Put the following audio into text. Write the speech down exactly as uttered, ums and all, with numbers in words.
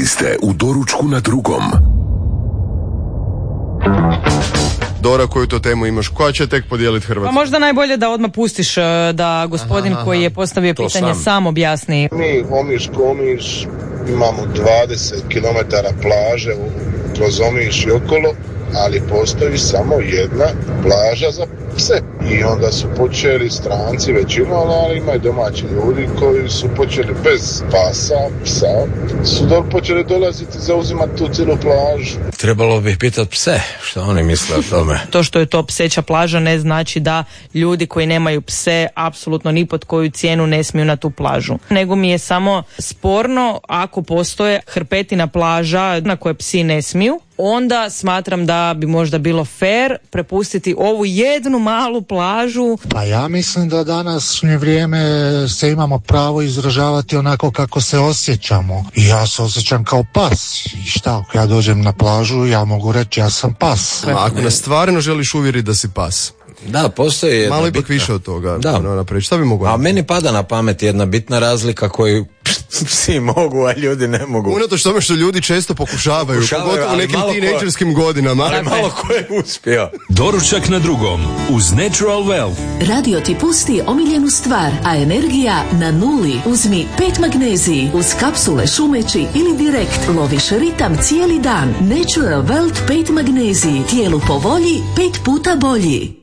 Uživali ste u Doručku na drugom. Dora, koju to temu imaš? Koja će tek podijeliti Hrvatsku? Pa možda najbolje da odmah pustiš da gospodin aha, aha. koji je postavio to pitanje sam. sam objasni. Mi Omiš Komiš imamo dvadeset kilometara plaže kroz Omiš i okolo, ali postoji samo jedna plaža za pse. I onda su počeli stranci većinom, ali ima i domaći ljudi koji su počeli bez pasa, psa, su do, počeli dolaziti zauzimati tu cijelu plažu. Trebalo bi pitati pse što oni misle o tome. To što je to pseća plaža ne znači da ljudi koji nemaju pse apsolutno ni pod koju cijenu ne smiju na tu plažu. Nego mi je samo sporno ako postoje hrpetina plaža na koje psi ne smiju, onda smatram da bi možda bilo fair prepustiti ovu jednu malu plažu. Pa ja mislim da današnje vrijeme se imamo pravo izražavati onako kako se osjećamo. I ja se osjećam kao pas. I šta, ako ja dođem na plažu, ja mogu reći ja sam pas. A ako nas stvarno želiš uvjeriti da si pas? Da, postoji jedna malo ipak bitna. više od toga. Da. Ono, napreći. Šta bi mogo? A meni pada na pamet jedna bitna razlika koju psi mogu, a ljudi ne mogu. Unatoč tome što ljudi često pokušavaju, pokušavaju pogotovo u nekim tinejdžerskim ko... godinama. Ali malo ko je uspio. Doručak na drugom uz Natural Wealth. Radio ti pusti omiljenu stvar, a energija na nuli. Uzmi pet magneziji uz kapsule šumeći ili direkt loviš ritam cijeli dan. Natural Wealth pet magneziji. Tijelu po volji, pet puta bolji.